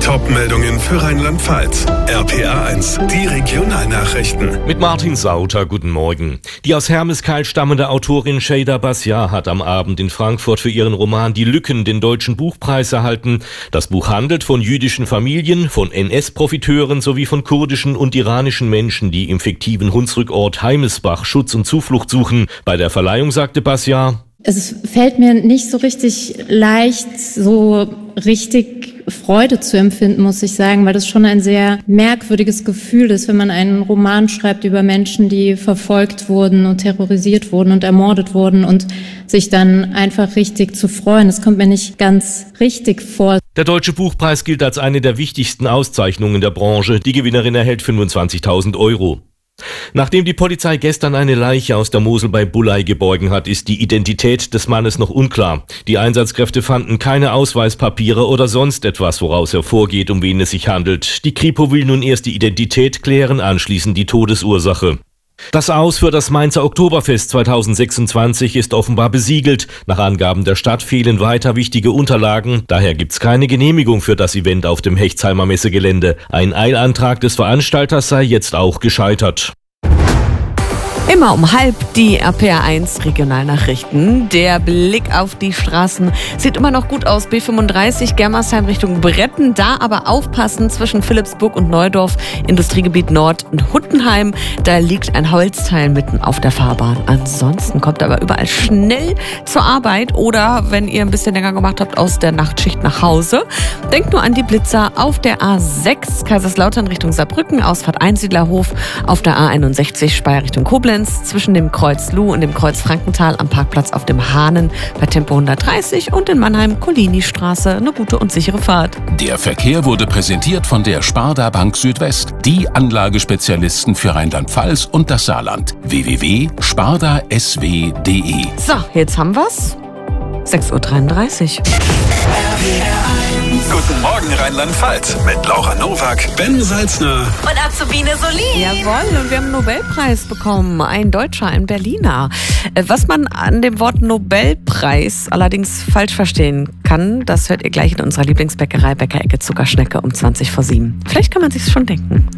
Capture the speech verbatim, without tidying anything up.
Top-Meldungen für Rheinland-Pfalz. R P R eins, die Regionalnachrichten. Mit Martin Sauter, guten Morgen. Die aus Hermeskeil stammende Autorin Şeyda Basyar hat am Abend in Frankfurt für ihren Roman Die Lücken den Deutschen Buchpreis erhalten. Das Buch handelt von jüdischen Familien, von N S-Profiteuren sowie von kurdischen und iranischen Menschen, die im fiktiven Hunsrückort Heimesbach Schutz und Zuflucht suchen. Bei der Verleihung sagte Basyar: Es fällt mir nicht so richtig leicht, so richtig Freude zu empfinden, muss ich sagen, weil das schon ein sehr merkwürdiges Gefühl ist, wenn man einen Roman schreibt über Menschen, die verfolgt wurden und terrorisiert wurden und ermordet wurden, und sich dann einfach richtig zu freuen. Das kommt mir nicht ganz richtig vor. Der Deutsche Buchpreis gilt als eine der wichtigsten Auszeichnungen der Branche. Die Gewinnerin erhält fünfundzwanzigtausend Euro. Nachdem die Polizei gestern eine Leiche aus der Mosel bei Bulley geborgen hat, ist die Identität des Mannes noch unklar. Die Einsatzkräfte fanden keine Ausweispapiere oder sonst etwas, woraus hervorgeht, um wen es sich handelt. Die Kripo will nun erst die Identität klären, anschließend die Todesursache. Das Aus für das Mainzer Oktoberfest zweitausendsechsundzwanzig ist offenbar besiegelt. Nach Angaben der Stadt fehlen weiter wichtige Unterlagen. Daher gibt's keine Genehmigung für das Event auf dem Hechtsheimer Messegelände. Ein Eilantrag des Veranstalters sei jetzt auch gescheitert. Immer um halb die R P R eins Regionalnachrichten. Der Blick auf die Straßen sieht immer noch gut aus. B fünfunddreißig Germersheim Richtung Bretten. Da aber aufpassen zwischen Philippsburg und Neudorf, Industriegebiet Nord und Huttenheim. Da liegt ein Holzteil mitten auf der Fahrbahn. Ansonsten kommt aber überall schnell zur Arbeit oder, wenn ihr ein bisschen länger gemacht habt, aus der Nachtschicht nach Hause. Denkt nur an die Blitzer auf der A sechs Kaiserslautern Richtung Saarbrücken, Ausfahrt Einsiedlerhof, auf der A einundsechzig Speyer Richtung Koblenz, zwischen dem Kreuz Luh und dem Kreuz Frankenthal am Parkplatz auf dem Hahnen bei Tempo hundertdreißig und in Mannheim Collini-Straße. Eine gute und sichere Fahrt. Der Verkehr wurde präsentiert von der Sparda Bank Südwest, die Anlagespezialisten für Rheinland-Pfalz und das Saarland. w w w punkt sparda s w punkt d e. So, jetzt haben wir's. sechs Uhr dreiunddreißig. Guten Morgen Rheinland-Pfalz mit Laura Nowak, Ben Salzner und Azubine Solin. Jawohl, und wir haben einen Nobelpreis bekommen. Ein Deutscher, ein Berliner. Was man an dem Wort Nobelpreis allerdings falsch verstehen kann, das hört ihr gleich in unserer Lieblingsbäckerei Bäckerecke Zuckerschnecke um zwanzig vor sieben. Vielleicht kann man sich's schon denken.